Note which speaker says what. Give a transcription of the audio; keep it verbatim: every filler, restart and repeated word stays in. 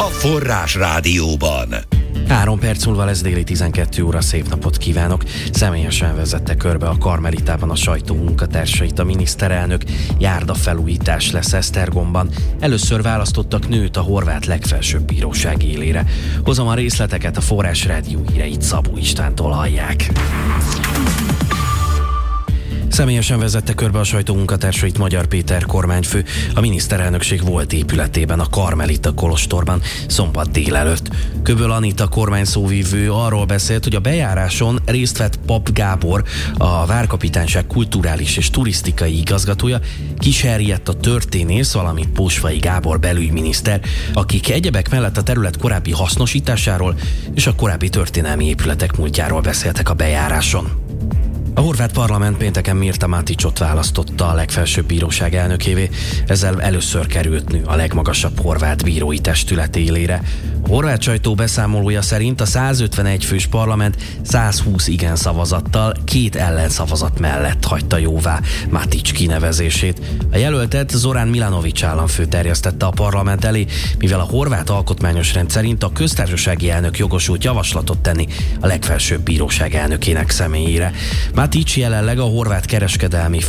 Speaker 1: a Forrás Rádióban.
Speaker 2: Három perc múlva lesz déli tizenkét óra, szép napot kívánok! Személyesen vezette körbe a Karmelitában a sajtó munkatársait a miniszterelnök. Járdafelújítás lesz Esztergomban. Először választottak nőt a horvát legfelsőbb bíróság élére. Hozom a részleteket, a Forrás Rádió híreit Szabó Istvántól hallják. Személyesen vezette körbe a sajtó munkatársait Magyar Péter kormányfő a miniszterelnökség volt épületében, a Karmelita kolostorban szombat délelőtt. Köböl Anita kormányszóvivő arról beszélt, hogy a bejáráson részt vett Pap Gábor, a Várkapitányság kulturális és turisztikai igazgatója, Kis Henriett a történész, valamint Pósvai Gábor belügyminiszter, akik egyebek mellett a terület korábbi hasznosításáról és a korábbi történelmi épületek múltjáról beszéltek a bejáráson. A horvát parlament pénteken Mirta Matićot választotta a legfelsőbb bíróság elnökévé, ezzel először került nő a legmagasabb horvát bírói testület élére. A horvát sajtó beszámolója szerint a százötvenegy fős parlament százhúsz igen szavazattal, két ellenszavazat mellett hagyta jóvá Matić kinevezését. A jelöltet Zoran Milanović államfő terjesztette a parlament elé, mivel a horvát alkotmányos rend szerint a köztársasági elnök jogosult javaslatot tenni a legfelsőbb bíróság elnökének személyére. Matić jelenleg a horvát kereskedelmi